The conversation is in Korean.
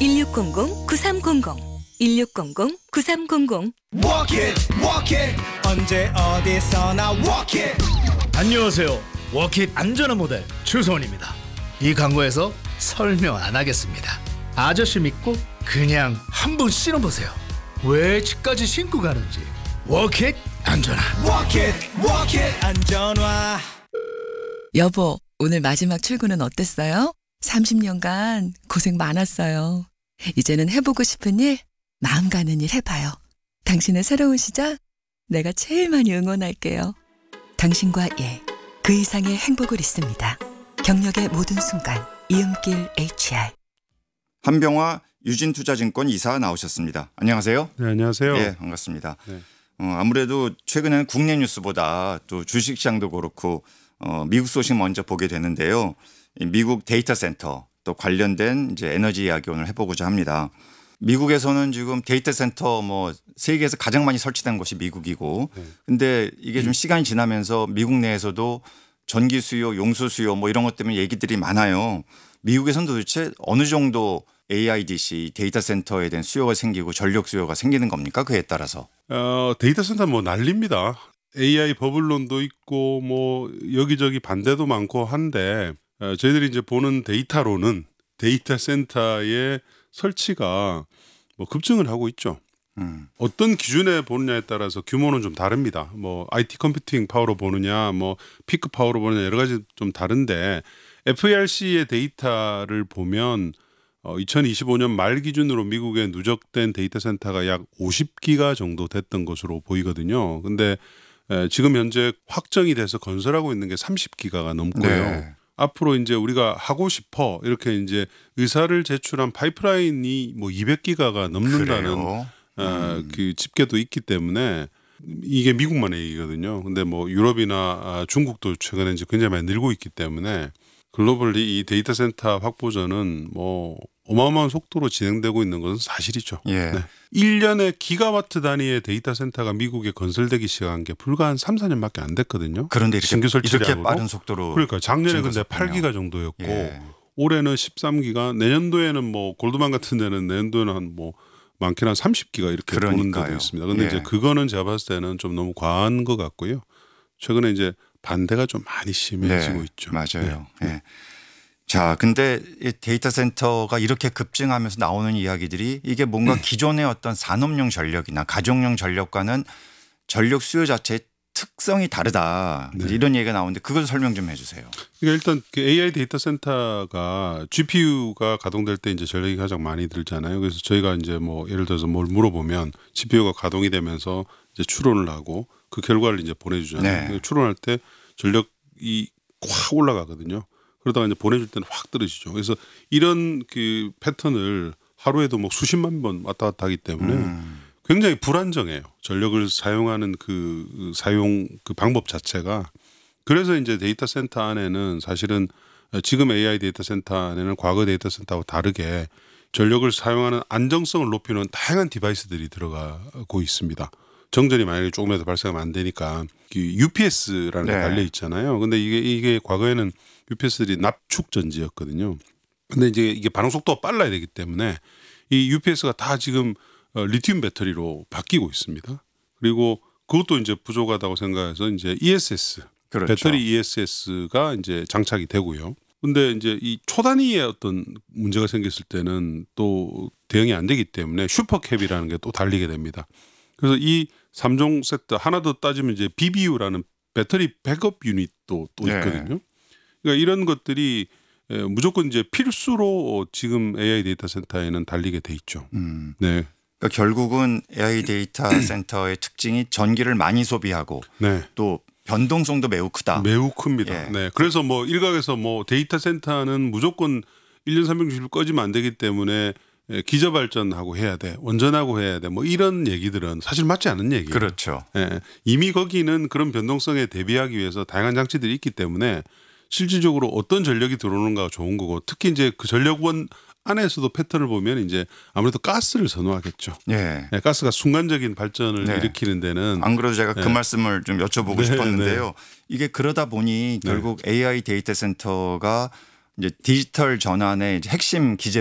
1600-9300 1600-9300 Walk it 언제 어디서나 walk it. 안녕하세요. 워킷 안전한 모델 최소원입니다. 이 광고에서 설명 안 하겠습니다. 아저씨 믿고 그냥 한번 신어보세요. 왜 집까지 신고 가는지. 워킷 안전한. Walk it 안전화. 여보, 오늘 마지막 출근은 어땠어요? 30년간 고생 많았어요. 이제는 해보고 싶은 일, 마음 가는 일 해봐요. 당신의 새로운 시작, 내가 제일 많이 응원할게요. 당신과 그 이상의 행복을 있습니다. 경력의 모든 순간, 이음길 HR. 한병화 유진투자증권 이사 나오셨습니다. 안녕하세요. 네, 안녕하세요. 네, 반갑습니다. 네. 아무래도 최근에는 국내 뉴스보다 또 주식시장도 그렇고 미국 소식 먼저 보게 되는데요. 미국 데이터 센터 또 관련된 이제 에너지 이야기 오늘 해보고자 합니다. 미국에서는 지금 데이터 센터 뭐 세계에서 가장 많이 설치된 곳이 미국이고, 근데 이게 좀 시간이 지나면서 미국 내에서도 전기 수요, 용수 수요 뭐 이런 것 때문에 얘기들이 많아요. 미국에서는 도대체 어느 정도 AIDC 데이터 센터에 대한 수요가 생기고 전력 수요가 생기는 겁니까? 그에 따라서. 데이터 센터 뭐 난립니다. AI 버블론도 있고 뭐 여기저기 반대도 많고 한데 저희들이 이제 보는 데이터로는 데이터 센터의 설치가 뭐 급증을 하고 있죠. 어떤 기준에 보느냐에 따라서 규모는 좀 다릅니다. 뭐 IT 컴퓨팅 파워로 보느냐, 뭐 피크 파워로 보느냐 여러 가지 좀 다른데 FERC의 데이터를 보면 2025년 말 기준으로 미국에 누적된 데이터 센터가 약 50기가 정도 됐던 것으로 보이거든요. 근데 지금 현재 확정이 돼서 건설하고 있는 게 30기가가 넘고요. 네. 앞으로 이제 우리가 하고 싶어 이렇게 이제 의사를 제출한 파이프라인이 뭐 200기가가 넘는다는 그 집계도 있기 때문에 이게 미국만의 얘기거든요. 근데 뭐 유럽이나 중국도 최근에 이제 굉장히 많이 늘고 있기 때문에 글로벌리 이 데이터 센터 확보전은 뭐 어마어마한 속도로 진행되고 있는 것은 사실이죠. 예. 네. 1년에 기가와트 단위의 데이터 센터가 미국에 건설되기 시작한 게 불과 한 3, 4년밖에 안 됐거든요. 그런데 신규 설치량으로. 이렇게 빠른 속도로. 그러니까 작년에 근데 증가했군요. 8기가 정도였고 예. 올해는 13기가, 내년도에는 뭐 골드만 같은 데는 내년도에는 한 뭐 많게는 한 30기가 이렇게 보는 그러니까요. 데도 있습니다. 근데 예. 이제 그거는 제가 봤을 때는 좀 너무 과한 것 같고요. 최근에 이제 반대가 좀 많이 심해지고 있죠. 맞아요. 네. 예. 자, 근데 이 데이터 센터가 이렇게 급증하면서 나오는 이야기들이 이게 뭔가 기존의 어떤 산업용 전력이나 가정용 전력과는 전력 수요 자체의 특성이 다르다. 네. 이런 얘기가 나오는데 그걸 설명 좀 해주세요. 그러니까 일단 그 AI 데이터 센터가 GPU가 가동될 때 이제 전력이 가장 많이 들잖아요. 그래서 저희가 이제 뭐 예를 들어서 뭘 물어보면 GPU가 가동이 되면서 이제 추론을 하고 그 결과를 이제 보내주잖아요. 네. 추론할 때 전력이 확 올라가거든요. 그러다가 이제 보내줄 때는 확 떨어지죠. 그래서 이런 그 패턴을 하루에도 뭐 수십만 번 왔다 갔다 하기 때문에 굉장히 불안정해요. 전력을 사용하는 그 사용 그 방법 자체가. 그래서 이제 데이터 센터 안에는 사실은 지금 AI 데이터 센터 안에는 과거 데이터 센터하고 다르게 전력을 사용하는 안정성을 높이는 다양한 디바이스들이 들어가고 있습니다. 정전이 만약에 조금이라도 발생하면 안 되니까 그 UPS라는 게 네. 달려 있잖아요. 근데 이게 과거에는 UPS들이 납축 전지였거든요. 근데 이제 이게 반응 속도가 빨라야 되기 때문에 이 UPS가 다 지금 리튬 배터리로 바뀌고 있습니다. 그리고 그것도 이제 부족하다고 생각해서 이제 ESS 그렇죠. 배터리 ESS가 이제 장착이 되고요. 근데 이제 이 초단위의 어떤 문제가 생겼을 때는 또 대응이 안 되기 때문에 슈퍼캡이라는 게 또 달리게 됩니다. 그래서 이 3종 세트 하나 더 따지면 이제 BBU라는 배터리 백업 유닛도 또 네. 있거든요. 그러니까 이런 것들이 무조건 이제 필수로 지금 AI 데이터 센터에는 달리게 돼 있죠. 네. 그러니까 결국은 AI 데이터 센터의 특징이 전기를 많이 소비하고 네. 또 변동성도 매우 크다. 매우 큽니다. 예. 네. 그래서 뭐 일각에서 뭐 데이터 센터는 무조건 1년 360일 꺼지면 안 되기 때문에 기저 발전하고 해야 돼, 원전하고 해야 돼, 뭐 이런 얘기들은 사실 맞지 않는 얘기예요. 그렇죠. 예. 이미 거기는 그런 변동성에 대비하기 위해서 다양한 장치들이 있기 때문에 실질적으로 어떤 전력이 들어오는가가 좋은 거고, 특히 이제 그 전력원 안에서도 패턴을 보면 이제 아무래도 가스를 선호하겠죠. 예. 네, 가스가 순간적인 발전을 네. 일으키는 데는 안 그래도 제가 그 말씀을 좀 여쭤보고 네, 싶었는데요. 이게 그러다 보니 결국 AI 데이터 센터가 이제 디지털 전환의 이제 핵심 기제